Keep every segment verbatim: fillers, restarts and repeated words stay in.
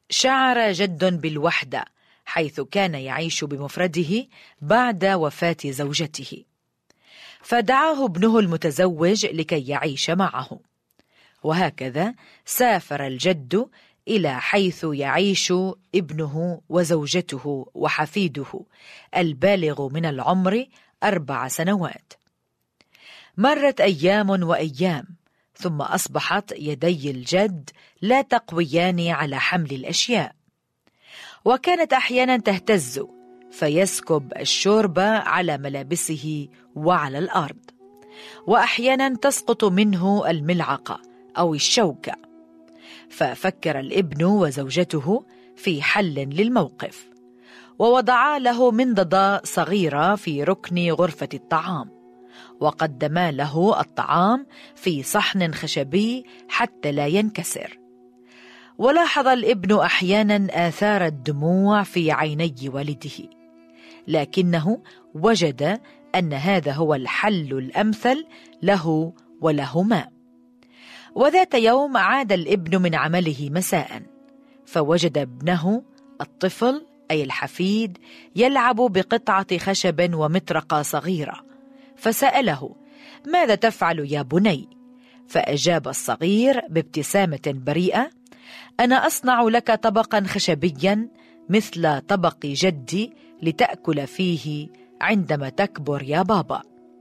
شعر جد بالوحدة حيث كان يعيش بمفرده بعد وفاة زوجته، فدعاه ابنه المتزوج لكي يعيش معه، وهكذا سافر الجد إلى حيث يعيش ابنه وزوجته وحفيده البالغ من العمر أربع سنوات. مرت أيام وأيام، ثم أصبحت يدي الجد لا تقويان على حمل الأشياء، وكانت أحيانا تهتز فيسكب الشوربة على ملابسه وعلى الأرض، وأحيانا تسقط منه الملعقة أو الشوكة. ففكر الابن وزوجته في حل للموقف، ووضعا له منضدة صغيرة في ركن غرفة الطعام، وقدما له الطعام في صحن خشبي حتى لا ينكسر. ولاحظ الابن أحيانا آثار الدموع في عيني والده، لكنه وجد أن هذا هو الحل الأمثل له ولهما. وذات يوم عاد الابن من عمله مساء، فوجد ابنه الطفل أي الحفيد يلعب بقطعة خشب ومطرقة صغيرة، فسأله: ماذا تفعل يا بني؟ فأجاب الصغير بابتسامة بريئة: أنا أصنع لك طبقا خشبيا مثل طبق جدي لتأكل فيه عندما تكبر يا بابا.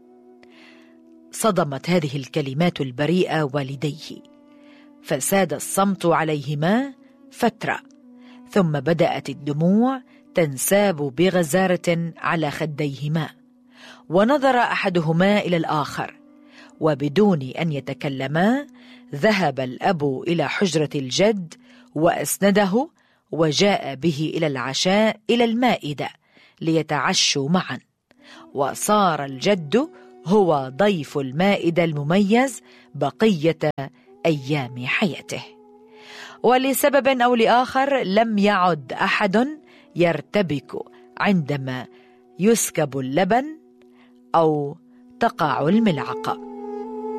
صدمت هذه الكلمات البريئة والديه، فساد الصمت عليهما فترة، ثم بدأت الدموع تنساب بغزارة على خديهما، ونظر أحدهما إلى الآخر، وبدون أن يتكلما ذهب الأب إلى حجرة الجد وأسنده، وجاء به إلى العشاء إلى المائدة ليتعشوا معا، وصار الجد هو ضيف المائدة المميز بقية أيام حياته. ولسبب أو لآخر لم يعد أحد يرتبك عندما يسكب اللبن أو تقع الملعقة.